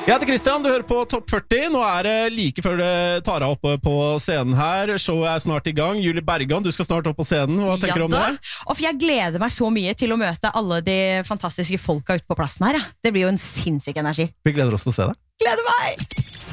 Jeg heter Christian, du hører på Topp 40. Nå det like før det tar av oppe på scenen her. Showet snart i gang. Julie Bergan, du skal snart opp på scenen. Hva tenker du om det? Og for jeg gleder meg så mye til å møte alle de fantastiske folka ute på plassen her. Det blir jo en sinnssyk energi. Vi gleder oss til å se deg. Gleder meg!